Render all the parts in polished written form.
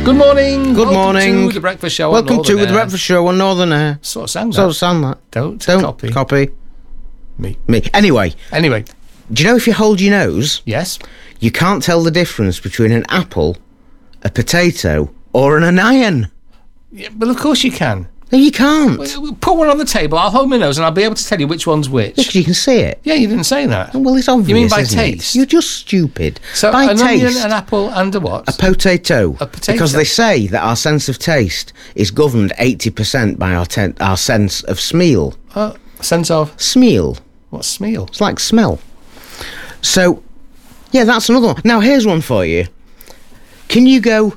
Good morning. Good morning. Welcome to The Breakfast Show Welcome on to Northern The Breakfast Show on Northern Air. Sort of sound that. Sort of sound that. Don't copy. Me. Anyway, Do you know if you hold your nose, yes? you can't tell the difference between an apple, a potato, or an iron? Yeah, but of course you can. No, you can't. Put one on the table, I'll hold my nose and I'll be able to tell you which one's which. Because you can see it. Yeah, you didn't say that. Well, it's obvious. You mean by isn't taste? It? You're just stupid. So by an taste, onion, an apple and a what? a potato. A potato. Because they say that our sense of taste is governed 80% by our sense of smell. Sense of? Smell. What's smell? It's like smell. So, yeah, that's another one. Now, here's one for you. Can you go,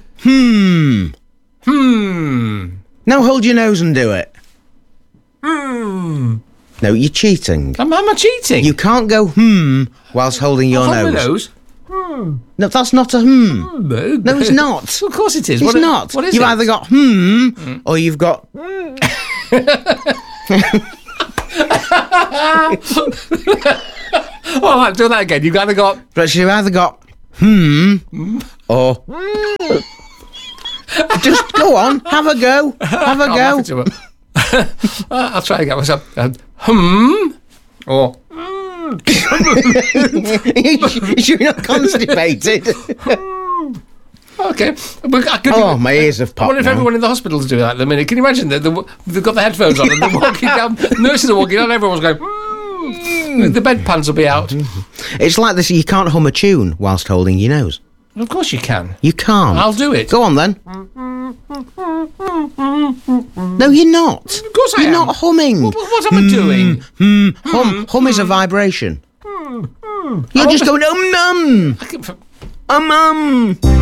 Now hold your nose and do it. No, you're cheating. Am I cheating? You can't go, whilst holding your Hold nose. my nose. No, that's not a No, it's not. Of course it is. It's not. What is You've it? either got or you've got... All right, do that again. You've either got... But you've either got or... Just go on, have a go. Have a I'm go. happy to it. I'll try again myself. Or... You're not constipated. Okay. My ears have I popped wonder if now. everyone in the hospitals do that at the minute. Can you imagine that they've got the headphones on and they're walking down, nurses are walking down, everyone's going, the bedpans will be out. It's like this, you can't hum a tune whilst holding your nose. Of course you can. You can't. I'll do it. Go on then. No, you're not. Of course I am. You're not humming. What am I doing? Hum is a vibration. You're just going, I can- um.